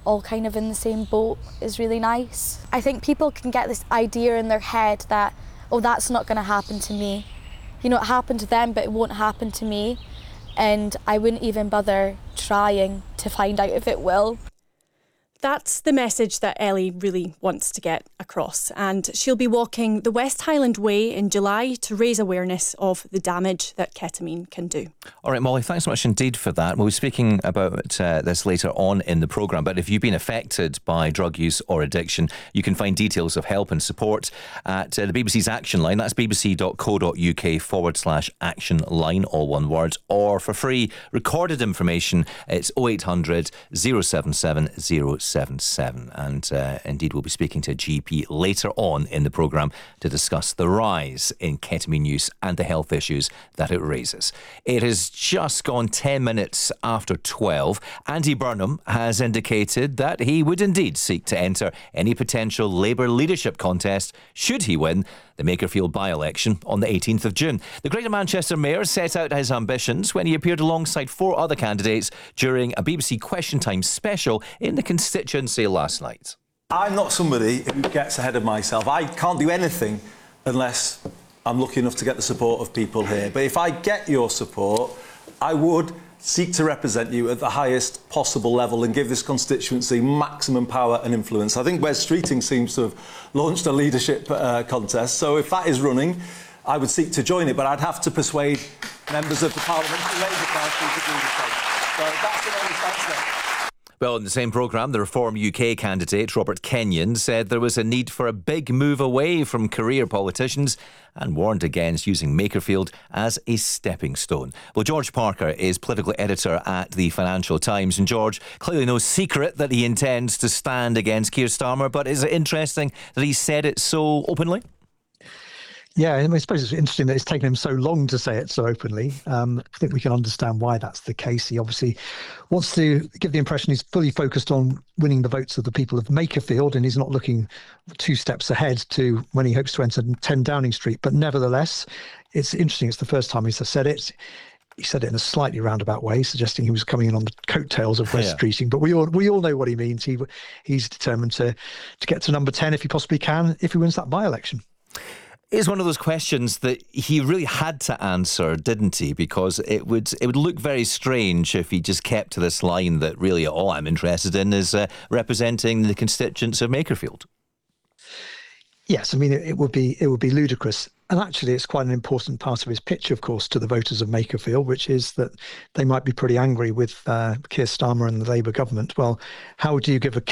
all kind of in the same boat is really nice. I think people can get this idea in their head that, oh, that's not going to happen to me. You know, it happened to them, but it won't happen to me. And I wouldn't even bother trying to find out if it will. That's the message that Ellie really wants to get across, and she'll be walking the West Highland Way in July to raise awareness of the damage that ketamine can do. All right, Molly, thanks so much indeed for that. We'll be speaking about this later on in the programme, but if you've been affected by drug use or addiction, you can find details of help and support at the BBC's Action Line. That's bbc.co.uk/action line, all one word, or for free recorded information, it's 0800 077 077. And indeed, we'll be speaking to a GP later on in the programme to discuss the rise in ketamine use and the health issues that it raises. It has just gone 10 minutes after 12. Andy Burnham has indicated that he would indeed seek to enter any potential Labour leadership contest should he win the Makerfield by-election on the 18th of June. The Greater Manchester Mayor set out his ambitions when he appeared alongside 4 other candidates during a BBC Question Time special in the constituency last night. I'm not somebody who gets ahead of myself. I can't do anything unless I'm lucky enough to get the support of people here. But if I get your support, I would seek to represent you at the highest possible level and give this constituency maximum power and influence. I think Wes Streeting seems to have launched a leadership contest, so if that is running, I would seek to join it, but I'd have to persuade members of the Parliament, the Labour Party, to do the same. So that's the only thanks there. Well, in the same programme, the Reform UK candidate, Robert Kenyon, said there was a need for a big move away from career politicians and warned against using Makerfield as a stepping stone. Well, George Parker is political editor at the Financial Times, and George, clearly no secret that he intends to stand against Keir Starmer, but is it interesting that he said it so openly? Yeah, I suppose it's interesting that it's taken him so long to say it so openly. I think we can understand why that's the case. He obviously wants to give the impression he's fully focused on winning the votes of the people of Makerfield, and he's not looking 2 steps ahead to when he hopes to enter 10 Downing Street. But nevertheless, it's interesting. It's the first time he's said it. He said it in a slightly roundabout way, suggesting he was coming in on the coattails of West Streeting. But we all know what he means. He's determined to get to number 10 if he possibly can, if he wins that by-election. Is one of those questions that he really had to answer, didn't he? Because it would look very strange if he just kept to this line that really all I'm interested in is representing the constituents of Makerfield. Yes, I mean it would be ludicrous. And actually, it's quite an important part of his pitch, of course, to the voters of Makerfield, which is that they might be pretty angry with Keir Starmer and the Labour government. Well, how do you give a